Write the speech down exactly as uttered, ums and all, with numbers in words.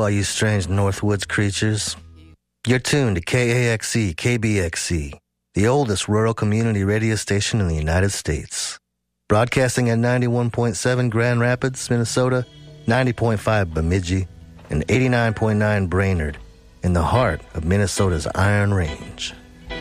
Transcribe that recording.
all you strange Northwoods creatures. You're tuned to K A X E K B X C, the oldest rural community radio station in the United States. Broadcasting at ninety-one point seven Grand Rapids, Minnesota, ninety point five Bemidji, and eighty-nine point nine Brainerd, in the heart of Minnesota's Iron Range.